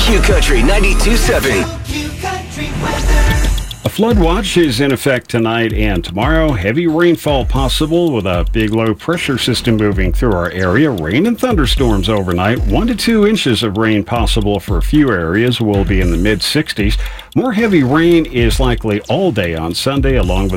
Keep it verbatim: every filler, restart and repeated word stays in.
Q Country ninety-two point seven. A flood watch is in effect tonight and tomorrow. Heavy rainfall possible with a big low pressure system moving through our area. Rain and thunderstorms overnight. One to two inches of rain possible for a few areas. Will be in the mid sixties. More heavy rain is likely all day on Sunday, along with